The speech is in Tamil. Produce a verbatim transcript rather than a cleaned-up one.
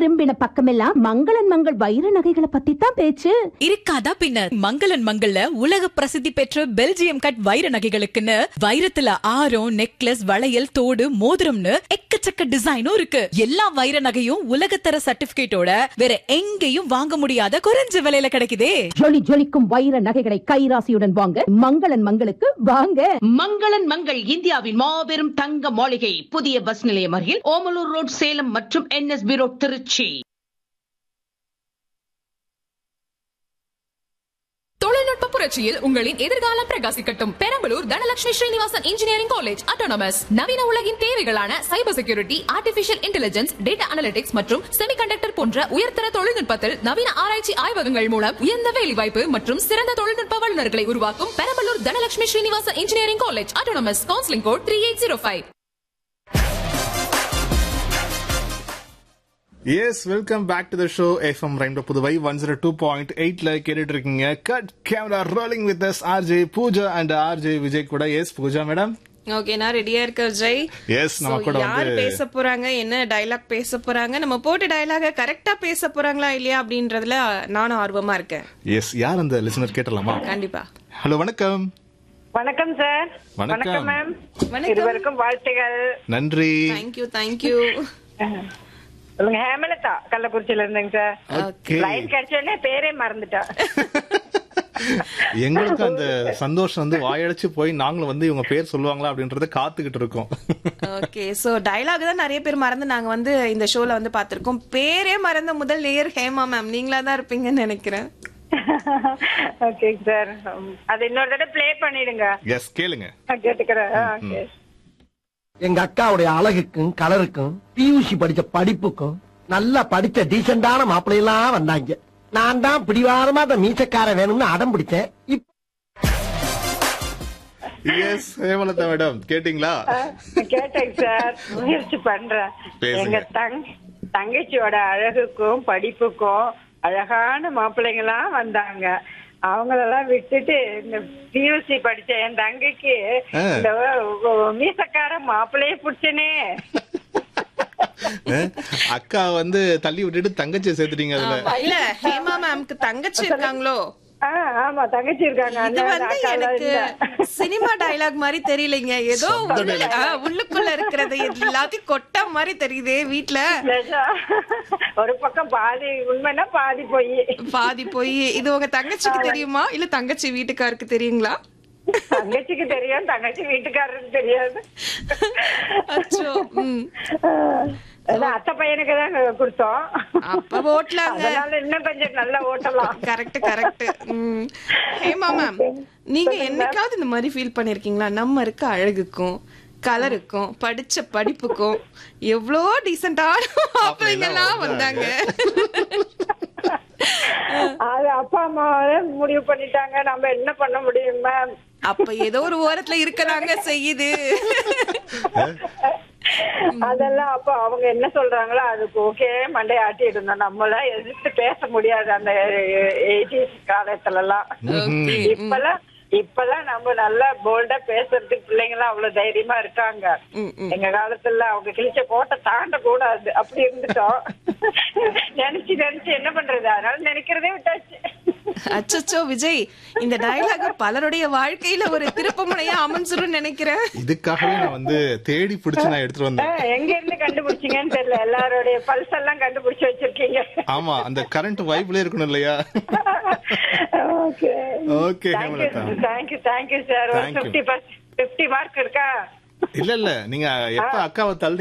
திரும்பின பக்கமெல்லாம் மங்களன் மங்கள் வைர நகைகளை பத்தி தான் பேச்சு. இருக்காதா பின்ன. மங்களன் மங்கள்ல உலக பிரசித்தி பெற்ற பெல்ஜியம் கட் வைர நகைகளுக்குன்னு வைரத்துல ஆரம், நெக்லஸ், வளையல், தோடு, மோதிரம்னு எக்கச்சக்க டிசைனும் இருக்கு. எல்லா வைர நகையும் உலகத்தர சர்டிபிகேட்டோட வேற எங்கேயும் வாங்க முடியாத குறைஞ்ச விலையில கிடைக்குதே. ஜொலி ஜொலிக்கும் வைர நகைகளை கைராசியுடன் வாங்க மங்களன் மங்களுக்கு வாங்க. மங்களன் மங்கள் இந்தியாவின் மாபெரும் தங்க மாளிகை, புதிய பஸ் நிலையம் அருகில் ஓமலூர் ரோட், சேலம் மற்றும் என்எஸ்பி ரோட், திருச்சி. தொழில்நுட்ப புரட்சியில் உங்களின் எதிர்காலம் பிரகாசிக்கட்டும். Perambalur Dhanalakshmi Srinivasan engineering college autonomous நவீன உலகின் தேவைகளான cyber security, artificial intelligence, data analytics மற்றும் செமிகண்டக்டர் போன்ற உயர்தர தொழில்நுட்பத்தில் நவீன ஆராய்ச்சி ஆய்வகங்கள் மூலம் உயர்ந்த வேலைவாய்ப்பு மற்றும் சிறந்த தொழில்நுட்ப வல்லுநர்களை உருவாக்கும் Perambalur Dhanalakshmi Srinivasan engineering college autonomous. Counselling code three eight zero five. Yes, welcome back to the show. F M Rainbow Puduvai one oh two point eight la கேட்டுட்டு இருக்கீங்க. Cut camera rolling with us R J Pooja and R J Vijay கூட. Yes, Pooja madam. ஓகே, நான் ரெடியா இருக்க விஜய். Yes, நம்ம கூட வந்து யார் பேச போறாங்க, என்ன டயலாக் பேச போறாங்க, நம்ம போட்ட டயலாக கரெக்டா பேச போறாங்களா இல்லையா அப்படின்றதுல நானும் ஆர்வமா இருக்கேன். Yes, யார் அந்த லிசனர் கேட்டலாமா? கண்டிப்பா. ஹலோ, வணக்கம். வணக்கம் சார். வணக்கம் மேம். வணக்கம். இருவருக்கும் வாழ்த்துகள். நன்றி. Thank you thank you. சொல்லுங்க. ஹேமலதா, கள்ளக்குறிச்சியில இருந்தேங்க சார். ஓகே. லைன் கிடைச்சோடனே பேரே மறந்துட்டா. எங்களுக்கு அந்த சந்தோஷம் வந்து வாயடைச்சு போய் நாங்களும் வந்து இவங்க பேர் சொல்லுவாங்களா அப்படின்றத காத்துக்கிட்டு இருக்கோம். ஓகே, சோ டயலாக் தான் நிறைய பேர் மறந்து நாங்க வந்து இந்த ஷோல வந்து பாத்திருக்கோம். பேரே மறந்த முதல் நேயர் ஹேமா மேம் நீங்களா தான் இருப்பீங்கன்னு நினைக்கிறேன். ஓகே சார், அது இன்னொரு தடவை ப்ளே பண்ணிடுங்க. எஸ், கேளுங்க. கேட்டுக்கிறேன். ஓகே. எங்க அக்காவுடைய அழகுக்கும் கலருக்கும் பியூசி படிச்ச படிப்புக்கும் நல்லா படிச்ச டீசென்டான மாப்பிள்ளையெல்லாம் வந்தாங்க. நான் தான் பிடிவாரமா அந்த மீசக்கார வேணும்னு அடம் பிடிச்சேன். எஸ், ஹேமலதா மேடம் கேட்டீங்களா? கேட்டேங்க சார், முயற்சி பண்றேன். எங்க தங் தங்கச்சியோட அழகுக்கும் படிப்புக்கும் அழகான மாப்பிள்ளைங்களாம் வந்தாங்க. அவங்களெல்லாம் விட்டுட்டு இந்த பியூசி படிச்ச என் தங்கைக்கு இந்த மீசக்கார மாப்பிள்ளையே பிடிச்சனே. அக்கா வந்து தள்ளி விட்டுட்டு தங்கச்சியை சேர்த்துட்டீங்க. அதுல இல்ல, ஹேமா மேம்க்கு தங்கச்சி இருக்காங்களோ? ஆமா, தங்கச்சி இருக்காங்க. இது வந்து எனக்கு சினிமா டயலாக் மாதிரி தெரியலைங்க. ஏதோ உள்ளுக்குள்ள இருக்கிறது எல்லாத்தையும் கொட்ட மாதிரி தெரியுதே வீட்டுல. ஒரு பக்கம் பாதி உண்மைன்னா பாதி போய் பாதி போய். இது உங்க தங்கச்சிக்கு தெரியுமா இல்ல தங்கச்சி வீட்டுக்காருக்கு தெரியுங்களா? தங்கச்சிக்கு தெரியும், தங்கச்சி வீட்டுக்காரருக்கு தெரியாது. அச்சோ. அத்தை பையனுக்கு தான் கொடுத்தோம். அப்ப ஓட்டலாங்க, அதனால இன்னும் கொஞ்சம் நல்லா ஓட்டலாம். Correct correct. ஹேமா மேம், நீங்க என்னைக்காவது இந்த மாதிரி ஃபீல் பண்ணிருக்கீங்களா? நம்ம இருக்க அழகுக்கும் கலருக்கும் படிச்ச படிப்புக்கும் எவ்வளோ டீசென்டான மாப்பிள்ளைங்கெல்லாம் வந்தாங்க. அது அப்பா அம்மாவே முடிவு பண்ணிட்டாங்க, நம்ம என்ன பண்ண முடியும் மேம்? அப்ப ஏதோ ஒரு ஓரத்துல இருக்கறாங்க செய்யுது. அதெல்லாம் அப்ப அவங்க என்ன சொல்றாங்களோ அதுக்கு ஓகே மண்டை ஆட்டி இருந்தோம். நம்மளாம் எதிர்த்து பேச முடியாது அந்த எயிட்டிஸ் காலத்துல எல்லாம். இப்பெல்லாம் இப்பெல்லாம் நம்ம நல்லா போல்டா பேசுறதுக்கு பிள்ளைங்க எல்லாம் அவ்வளவு தைரியமா இருக்காங்க. எங்க காலத்துல அவங்க கிழிச்ச கோட்டை தாண்ட கூடாது அப்படி இருந்துட்டோம். நினைச்சு நினைச்சு என்ன பண்றது, அதனால நினைக்கிறதே விட்டாச்சு. அச்சச்சோ விஜய், இந்த டயலாக பலருடைய வாழ்க்கையில ஒரு திருப்பு முனையா அமைஞ்சிரும் நினைக்கிறேன். இதுக்காகவே நான் வந்து தேடி பிடிச்சு நான் எடுத்துட்டு வந்தேன். எங்க இருந்து கண்டுபிடிச்சீங்கன்னு தெரியல, எல்லாரோடைய பல்ஸ் எல்லாம் கண்டுபிடிச்சு வச்சிருக்கீங்க. ஆமா, அந்த கரண்ட் வைப்ல இருக்கணும் இல்லையா? Okay okay, thank you thank you sir. ஒரு பிப்டி மார்க் இருக்கா? இல்ல இல்ல, நீங்க எப்ப அக்காவை தள்ளி